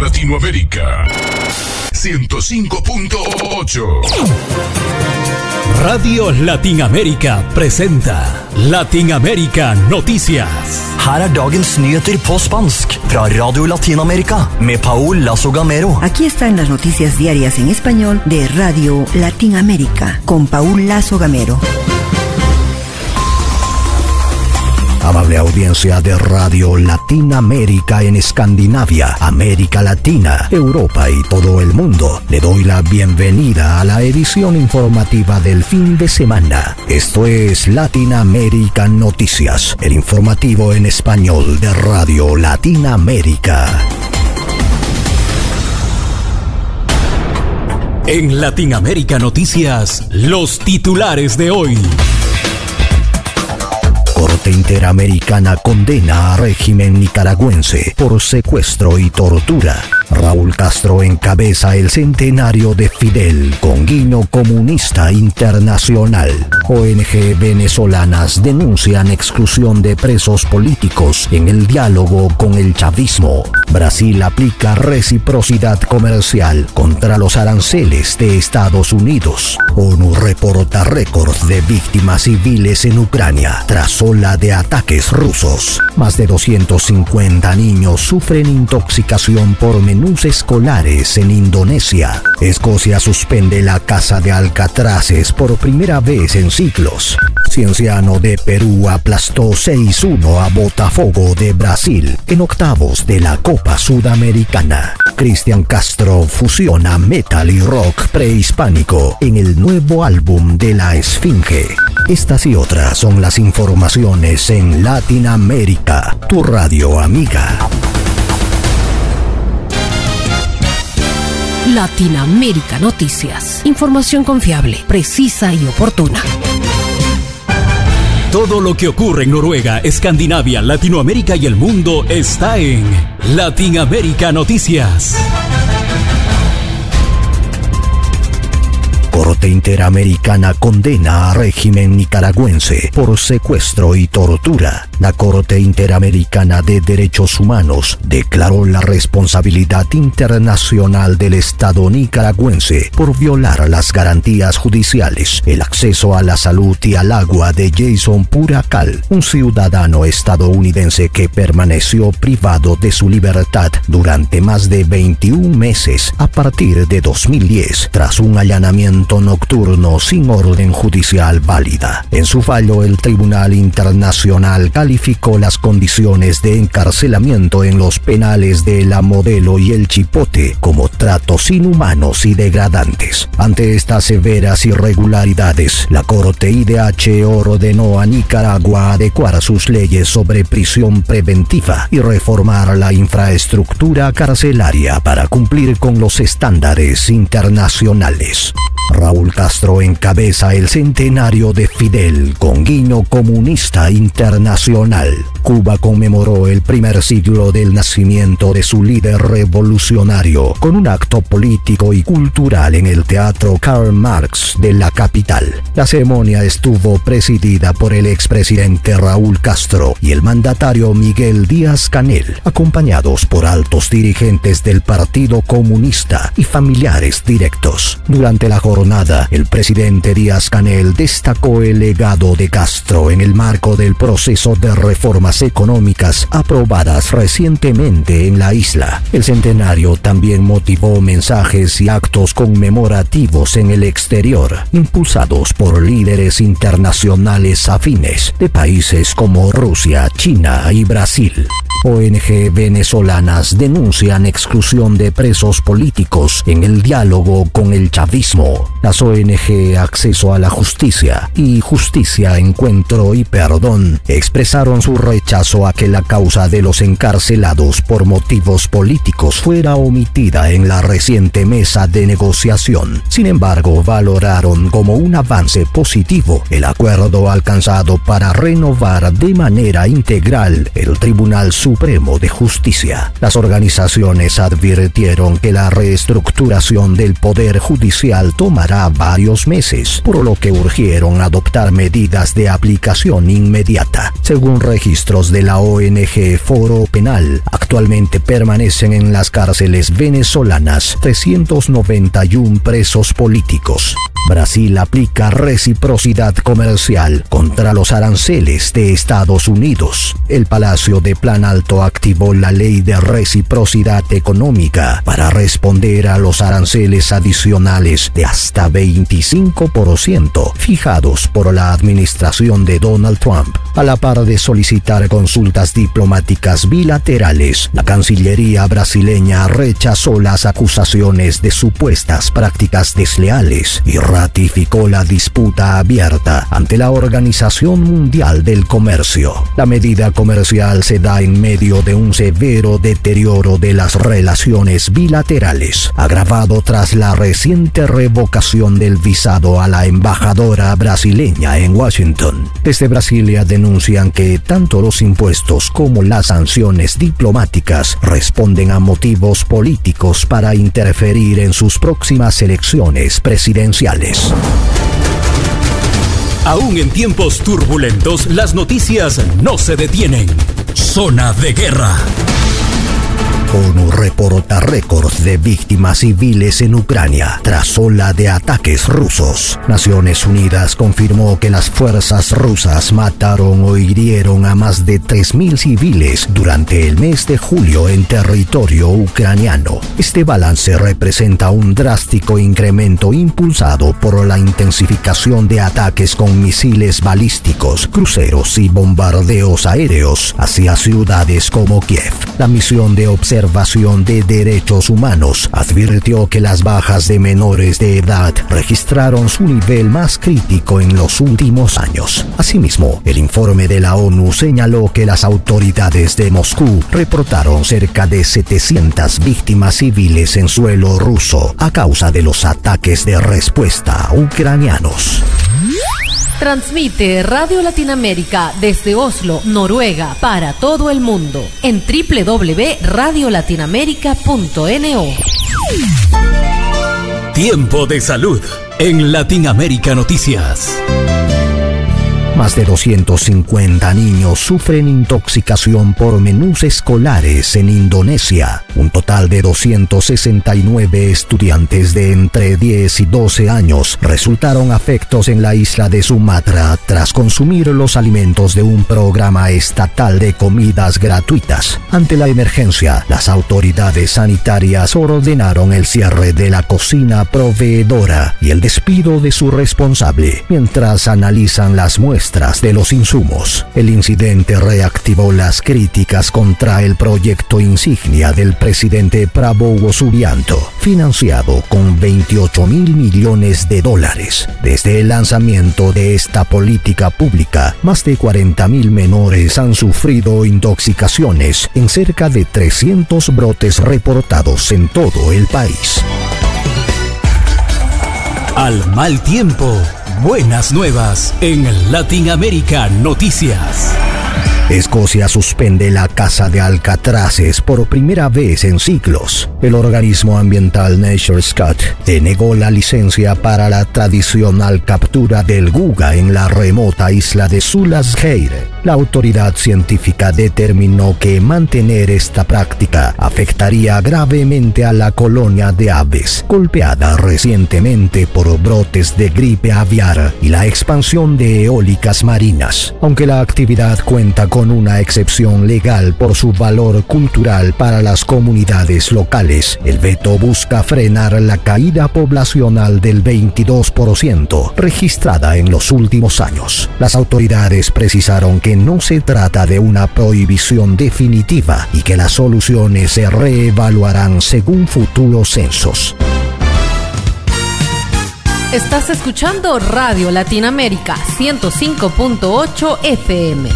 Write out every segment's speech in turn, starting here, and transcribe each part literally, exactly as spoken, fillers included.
Latinoamérica. ciento cinco punto ocho. Radio Latinamérica presenta Latinamérica Noticias. Her er dagens nyheter på spansk fra Radio Latinamerika med Paul Lazo Gamero. Aquí están las noticias diarias en español de Radio Latinamérica con Paul Lazo Gamero. Amable audiencia de Radio Latinamérica en Escandinavia, América Latina, Europa y todo el mundo, le doy la bienvenida a la edición informativa del fin de semana. Esto es Latinamérica Noticias, el informativo en español de Radio Latinamérica. En Latinamérica Noticias, los titulares de hoy. Corte Interamericana condena a régimen nicaragüense por secuestro y tortura. Raúl Castro encabeza el centenario de Fidel con guiño comunista internacional. O N G venezolanas denuncian exclusión de presos políticos en el diálogo con el chavismo. Brasil aplica reciprocidad comercial contra los aranceles de Estados Unidos. ONU reporta récord de víctimas civiles en Ucrania tras ola de ataques rusos. Más de doscientos cincuenta niños sufren intoxicación por menús escolares en Indonesia. Escocia suspende la caza de alcatraces por primera vez en siglos. Cienciano de Perú aplastó seis uno a Botafogo de Brasil en octavos de la Copa Sudamericana. Cristian Castro fusiona metal y rock prehispánico en el nuevo álbum de la Esfinge. Estas y otras son las informaciones en Latinoamérica, tu radio amiga. Latinamérica Noticias. Información confiable, precisa y oportuna. Todo lo que ocurre en Noruega, Escandinavia, Latinoamérica y el mundo está en Latinamérica Noticias. Corte Interamericana condena a régimen nicaragüense por secuestro y tortura. La Corte Interamericana de Derechos Humanos declaró la responsabilidad internacional del Estado nicaragüense por violar las garantías judiciales, el acceso a la salud y al agua de Jason Puracal, un ciudadano estadounidense que permaneció privado de su libertad durante más de veintiún meses a partir de dos mil diez, tras un allanamiento nocturno sin orden judicial válida. En su fallo, el Tribunal Internacional calificó las condiciones de encarcelamiento en los penales de La Modelo y El Chipote como tratos inhumanos y degradantes. Ante estas severas irregularidades, la Corte I D H ordenó a Nicaragua adecuar sus leyes sobre prisión preventiva y reformar la infraestructura carcelaria para cumplir con los estándares internacionales. Raúl Castro encabeza el centenario de Fidel con guiño comunista internacional. Cuba conmemoró el primer siglo del nacimiento de su líder revolucionario con un acto político y cultural en el Teatro Karl Marx de la capital. La ceremonia estuvo presidida por el expresidente Raúl Castro y el mandatario Miguel Díaz-Canel, acompañados por altos dirigentes del Partido Comunista y familiares directos. Durante la jornada, el presidente Díaz-Canel destacó el legado de Castro en el marco del proceso de reformas económicas aprobadas recientemente en la isla. El centenario también motivó mensajes y actos conmemorativos en el exterior, impulsados por líderes internacionales afines de países como Rusia, China y Brasil. O N G venezolanas denuncian exclusión de presos políticos en el diálogo con el chavismo. Las O N G Acceso a la Justicia y Justicia, Encuentro y Perdón expresaron su rechazo a que la causa de los encarcelados por motivos políticos fuera omitida en la reciente mesa de negociación. Sin embargo, valoraron como un avance positivo el acuerdo alcanzado para renovar de manera integral el Tribunal Supremo de Justicia. Las organizaciones advirtieron que la reestructuración del Poder Judicial toma tomará varios meses, por lo que urgieron adoptar medidas de aplicación inmediata. Según registros de la O N G Foro Penal, actualmente permanecen en las cárceles venezolanas trescientos noventa y uno presos políticos. Brasil aplica reciprocidad comercial contra los aranceles de Estados Unidos. El Palacio de Plan Alto activó la ley de reciprocidad económica para responder a los aranceles adicionales de hasta veinticinco por ciento fijados por la administración de Donald Trump. A la par de solicitar consultas diplomáticas bilaterales, la Cancillería brasileña rechazó las acusaciones de supuestas prácticas desleales y ratificó la disputa abierta ante la Organización Mundial del Comercio. La medida comercial se da en medio de un severo deterioro de las relaciones bilaterales, agravado tras la reciente revocación del visado a la embajadora brasileña en Washington. Desde Brasilia denuncian que tanto los impuestos como las sanciones diplomáticas responden a motivos políticos para interferir en sus próximas elecciones presidenciales. Aún en tiempos turbulentos, las noticias no se detienen. Zona de guerra. ONU reporta récords de víctimas civiles en Ucrania tras ola de ataques rusos. Naciones Unidas confirmó que las fuerzas rusas mataron o hirieron a más de tres mil civiles durante el mes de julio en territorio ucraniano. Este balance representa un drástico incremento impulsado por la intensificación de ataques con misiles balísticos, cruceros y bombardeos aéreos hacia ciudades como Kiev. La misión de observación de Derechos Humanos advirtió que las bajas de menores de edad registraron su nivel más crítico en los últimos años. Asimismo, el informe de la ONU señaló que las autoridades de Moscú reportaron cerca de setecientas víctimas civiles en suelo ruso a causa de los ataques de respuesta ucranianos. Transmite Radio Latinoamérica desde Oslo, Noruega, para todo el mundo en doble u doble u doble u punto radio latinoamérica punto no. Tiempo de salud en Latinoamérica Noticias. Más de doscientos cincuenta niños sufren intoxicación por menús escolares en Indonesia. Un total de doscientos sesenta y nueve estudiantes de entre diez y doce años resultaron afectados en la isla de Sumatra tras consumir los alimentos de un programa estatal de comidas gratuitas. Ante la emergencia, las autoridades sanitarias ordenaron el cierre de la cocina proveedora y el despido de su responsable, mientras analizan las muestras de los insumos. El incidente reactivó las críticas contra el proyecto insignia del presidente Prabowo Subianto, financiado con veintiocho mil millones de dólares. Desde el lanzamiento de esta política pública, más de cuarenta mil menores han sufrido intoxicaciones en cerca de trescientos brotes reportados en todo el país. Al mal tiempo, buenas nuevas en Latinoamérica Noticias. Escocia suspende la caza de alcatraces por primera vez en siglos. El organismo ambiental NatureScout denegó la licencia para la tradicional captura del guga en la remota isla de Sulasgeir. La autoridad científica determinó que mantener esta práctica afectaría gravemente a la colonia de aves, golpeada recientemente por brotes de gripe aviar y la expansión de eólicas marinas. Aunque la actividad cuenta con una excepción legal por su valor cultural para las comunidades locales, el veto busca frenar la caída poblacional del veintidós por ciento registrada en los últimos años. Las autoridades precisaron que no se trata de una prohibición definitiva y que las soluciones se reevaluarán según futuros censos. Estás escuchando Radio Latinoamérica ciento cinco punto ocho F M.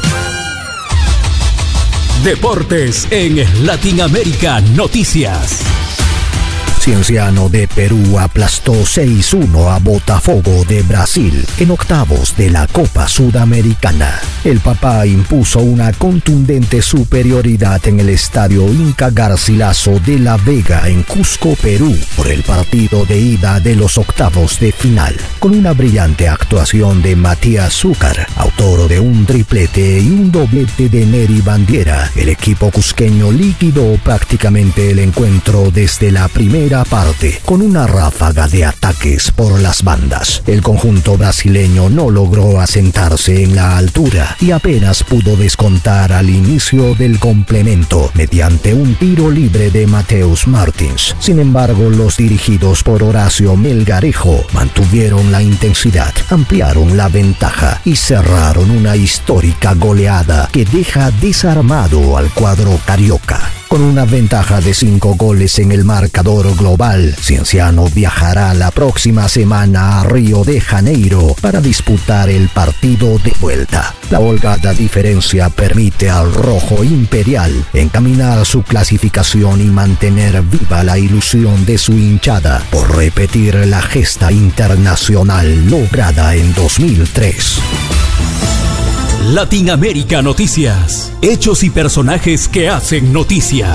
Deportes en Latinoamérica Noticias. Cienciano de Perú aplastó seis uno a Botafogo de Brasil en octavos de la Copa Sudamericana. El Papá impuso una contundente superioridad en el estadio Inca Garcilaso de La Vega en Cusco, Perú, por el partido de ida de los octavos de final, con una brillante actuación de Matías Zúcar, autor de un triplete y un doblete de Nery Bandiera. El equipo cusqueño liquidó prácticamente el encuentro desde la primera parte, con una ráfaga de ataques por las bandas. El conjunto brasileño no logró asentarse en la altura y apenas pudo descontar al inicio del complemento mediante un tiro libre de Mateus Martins. Sin embargo, los dirigidos por Horacio Melgarejo mantuvieron la intensidad, ampliaron la ventaja y cerraron una histórica goleada que deja desarmado al cuadro carioca. Con una ventaja de cinco goles en el marcador global, Cienciano viajará la próxima semana a Río de Janeiro para disputar el partido de vuelta. La holgada diferencia permite al rojo imperial encaminar su clasificación y mantener viva la ilusión de su hinchada por repetir la gesta internacional lograda en dos mil tres. Latinoamérica Noticias. Hechos y personajes que hacen noticia.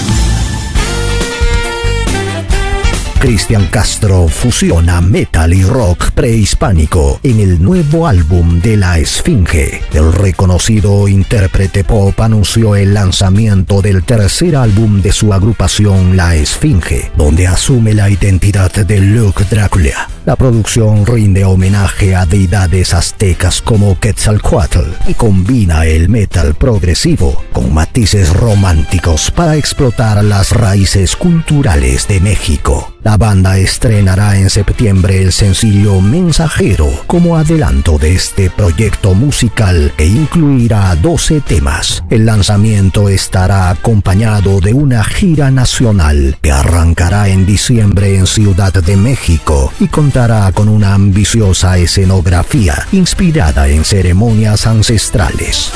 Cristian Castro fusiona metal y rock prehispánico en el nuevo álbum de La Esfinge. El reconocido intérprete pop anunció el lanzamiento del tercer álbum de su agrupación La Esfinge, donde asume la identidad de Luke Drácula. La producción rinde homenaje a deidades aztecas como Quetzalcóatl y combina el metal progresivo con matices románticos para explotar las raíces culturales de México. La banda estrenará en septiembre el sencillo Mensajero como adelanto de este proyecto musical que incluirá doce temas. El lanzamiento estará acompañado de una gira nacional que arrancará en diciembre en Ciudad de México y contará con una ambiciosa escenografía inspirada en ceremonias ancestrales.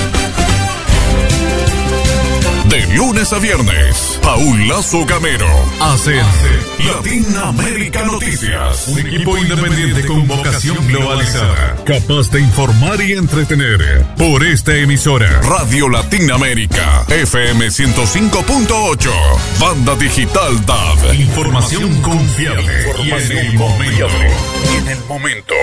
De lunes a viernes, Paul Lazo Gamero hace Latinoamérica Noticias. Un equipo independiente con vocación globalizada, capaz de informar y entretener. Por esta emisora, Radio Latinoamérica, F M ciento cinco punto ocho, Banda Digital D A B. Información confiable. Información y en el momento. Y en el momento.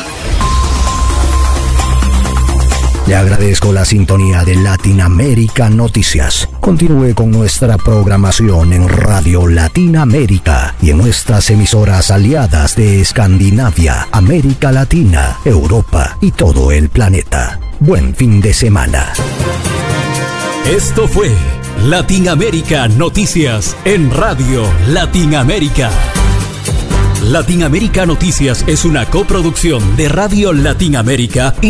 Le agradezco la sintonía de Latinoamérica Noticias. Continúe con nuestra programación en Radio Latinoamérica y en nuestras emisoras aliadas de Escandinavia, América Latina, Europa y todo el planeta. Buen fin de semana. Esto fue Latinoamérica Noticias en Radio Latinoamérica. Latinoamérica Noticias es una coproducción de Radio Latinoamérica y